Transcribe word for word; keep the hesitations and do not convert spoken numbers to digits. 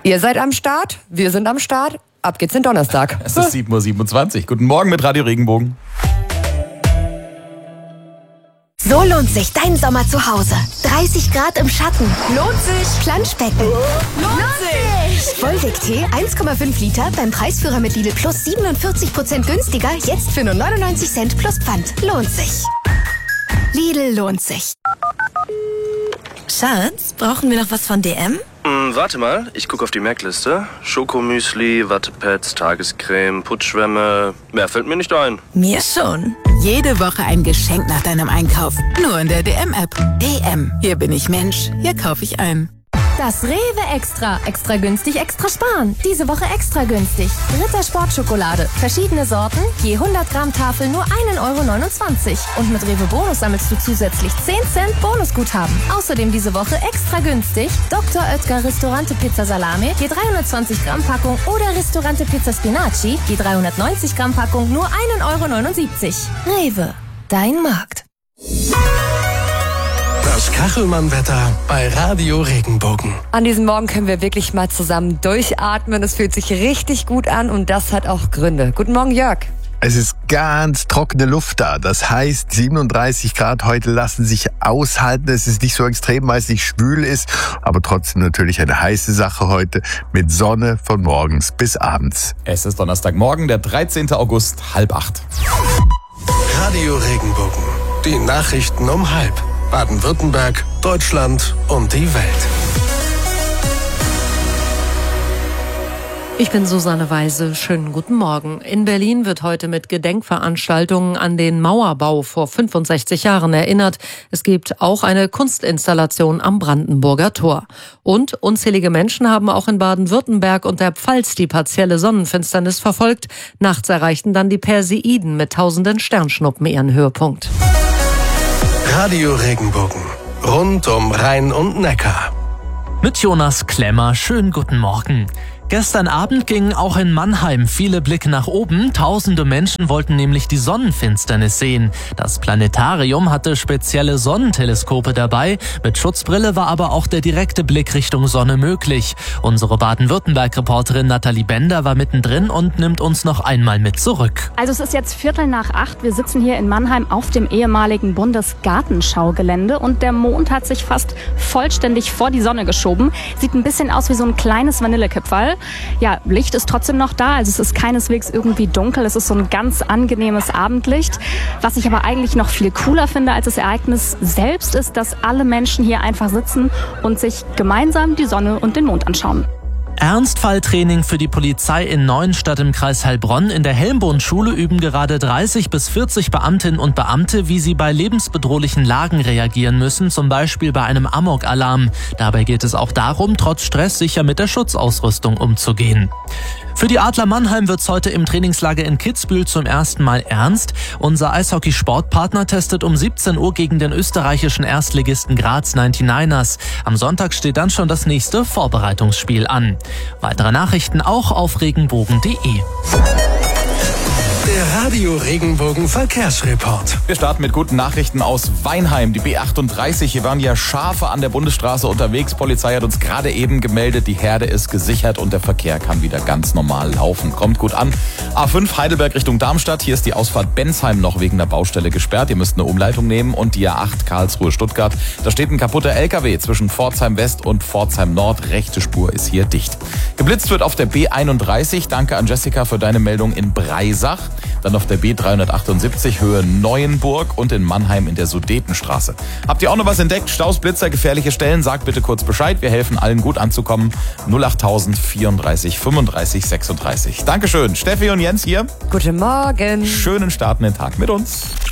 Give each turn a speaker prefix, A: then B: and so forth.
A: Ihr seid am Start, wir sind am Start. Ab geht's den Donnerstag.
B: Es ist sieben Uhr siebenundzwanzig. Guten Morgen mit Radio Regenbogen.
C: So lohnt sich dein Sommer zu Hause. dreißig Grad im Schatten. Lohnt sich. Planschbecken.
D: Lohnt sich.
C: Vollweg-Tee eins Komma fünf Liter beim Preisführer mit Lidl Plus siebenundvierzig Prozent günstiger. Jetzt für nur neunundneunzig Cent plus Pfand. Lohnt sich. Lidl lohnt sich.
D: Schatz, brauchen wir noch was von D M?
E: Hm, warte mal, ich gucke auf die Merkliste. Schokomüsli, Wattepads, Tagescreme, Putzschwämme. Mehr fällt mir nicht ein.
D: Mir schon. Jede Woche ein Geschenk nach deinem Einkauf. Nur in der D M-App. D M. Hier bin ich Mensch. Hier kaufe ich ein.
F: Das Rewe Extra. Extra günstig, extra sparen. Diese Woche extra günstig. Ritter Sportschokolade. Verschiedene Sorten. Je hundert Gramm Tafel nur ein Euro neunundzwanzig. Und mit Rewe Bonus sammelst du zusätzlich zehn Cent Bonusguthaben. Außerdem diese Woche extra günstig. Doktor Oetker Ristorante Pizza Salami. Je dreihundertzwanzig Gramm Packung. Oder Ristorante Pizza Spinaci. Je dreihundertneunzig Gramm Packung nur ein Euro neunundsiebzig. Rewe. Dein Markt.
G: Das Kachelmann-Wetter bei Radio Regenbogen.
A: An diesem Morgen können wir wirklich mal zusammen durchatmen. Es fühlt sich richtig gut an und das hat auch Gründe. Guten Morgen, Jörg.
H: Es ist ganz trockene Luft da. Das heißt, siebenunddreißig Grad heute lassen sich aushalten. Es ist nicht so extrem, weil es nicht schwül ist, aber trotzdem natürlich eine heiße Sache heute mit Sonne von morgens bis abends.
B: Es ist Donnerstagmorgen, der dreizehnten August, halb acht.
G: Radio Regenbogen. Die Nachrichten um halb. Baden-Württemberg, Deutschland und die Welt.
I: Ich bin Susanne Weise. Schönen guten Morgen. In Berlin wird heute mit Gedenkveranstaltungen an den Mauerbau vor fünfundsechzig Jahren erinnert. Es gibt auch eine Kunstinstallation am Brandenburger Tor. Und unzählige Menschen haben auch in Baden-Württemberg und der Pfalz die partielle Sonnenfinsternis verfolgt. Nachts erreichten dann die Perseiden mit tausenden Sternschnuppen ihren Höhepunkt.
G: Radio Regenbogen. Rund um Rhein und Neckar.
J: Mit Jonas Klemmer, schönen guten Morgen. Gestern Abend gingen auch in Mannheim viele Blicke nach oben. Tausende Menschen wollten nämlich die Sonnenfinsternis sehen. Das Planetarium hatte spezielle Sonnenteleskope dabei. Mit Schutzbrille war aber auch der direkte Blick Richtung Sonne möglich. Unsere Baden-Württemberg-Reporterin Nathalie Bender war mittendrin und nimmt uns noch einmal mit zurück.
K: Also es ist jetzt Viertel nach acht. Wir sitzen hier in Mannheim auf dem ehemaligen Bundesgartenschaugelände und der Mond hat sich fast vollständig vor die Sonne geschoben. Sieht ein bisschen aus wie so ein kleines Vanillekipferl. Ja, Licht ist trotzdem noch da, also es ist keineswegs irgendwie dunkel, es ist so ein ganz angenehmes Abendlicht. Was ich aber eigentlich noch viel cooler finde als das Ereignis selbst ist, dass alle Menschen hier einfach sitzen und sich gemeinsam die Sonne und den Mond anschauen.
J: Ernstfalltraining für die Polizei in Neuenstadt im Kreis Heilbronn. In der Helmbohn-Schule üben gerade dreißig bis vierzig Beamtinnen und Beamte, wie sie bei lebensbedrohlichen Lagen reagieren müssen, zum Beispiel bei einem Amok-Alarm. Dabei geht es auch darum, trotz Stress sicher mit der Schutzausrüstung umzugehen. Für die Adler Mannheim wird's heute im Trainingslager in Kitzbühel zum ersten Mal ernst. Unser Eishockey-Sportpartner testet um siebzehn Uhr gegen den österreichischen Erstligisten Graz neunundneunzigers. Am Sonntag steht dann schon das nächste Vorbereitungsspiel an. Weitere Nachrichten auch auf regenbogen punkt de.
G: Der Radio Regenbogen Verkehrsreport.
B: Wir starten mit guten Nachrichten aus Weinheim. Die B achtunddreißig, hier waren ja Schafe an der Bundesstraße unterwegs. Polizei hat uns gerade eben gemeldet, die Herde ist gesichert und der Verkehr kann wieder ganz normal laufen. Kommt gut an. A fünf Heidelberg Richtung Darmstadt. Hier ist die Ausfahrt Bensheim noch wegen der Baustelle gesperrt. Ihr müsst eine Umleitung nehmen. Und die A acht Karlsruhe Stuttgart. Da steht ein kaputter L K W zwischen Pforzheim West und Pforzheim Nord. Rechte Spur ist hier dicht. Geblitzt wird auf der B einunddreißig. Danke an Jessica für deine Meldung in Breisach. Dann auf der B dreihundertachtundsiebzig Höhe Neuenburg und in Mannheim in der Sudetenstraße. Habt ihr auch noch was entdeckt? Staus, Blitzer, gefährliche Stellen? Sagt bitte kurz Bescheid. Wir helfen allen gut anzukommen. null achttausend vierunddreißig fünfunddreißig sechsunddreißig. Dankeschön. Steffi und Jens hier.
A: Guten Morgen.
B: Schönen Start in den Tag mit uns.